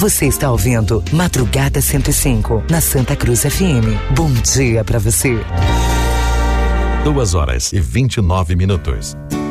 Você está ouvindo Madrugada 105, na Santa Cruz FM. Bom dia pra você. 2h29.